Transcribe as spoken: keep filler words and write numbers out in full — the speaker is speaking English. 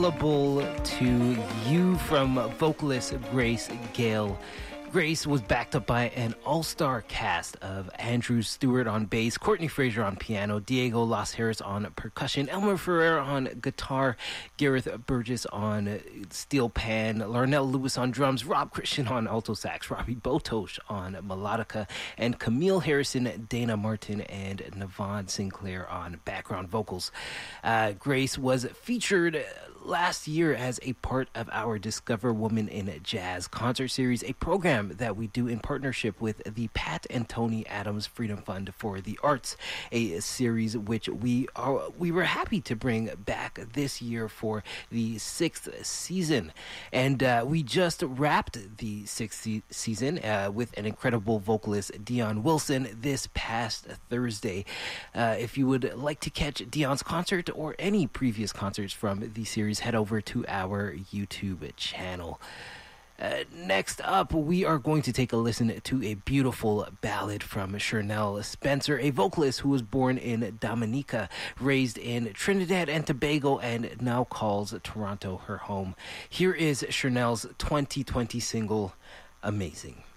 Available to you from vocalist Grace Gale. Grace was backed up by an all-star cast of Andrew Stewart on bass, Courtney Fraser on piano, Diego Las Heras on percussion, Elmer Ferrer on guitar, Gareth Burgess on steel pan, Larnell Lewis on drums, Rob Christian on alto sax, Robbie Botosh on melodica, and Camille Harrison, Dana Martin, and Navon Sinclair on background vocals. Uh, Grace was featured last year as a part of our Discover Woman in Jazz concert series, a program that we do in partnership with the Pat and Tony Adams Freedom Fund for the Arts, a series which we are we were happy to bring back this year for the sixth season. And uh, we just wrapped the sixth se- season uh, with an incredible vocalist, Dion Wilson, this past Thursday. Uh, if you would like to catch Dion's concert or any previous concerts from the series, head over to our YouTube channel. Uh, next up, we are going to take a listen to a beautiful ballad from Chernell Spencer, a vocalist who was born in Dominica, raised in Trinidad and Tobago, and now calls Toronto her home. Here is Chernell's twenty twenty single, Amazing.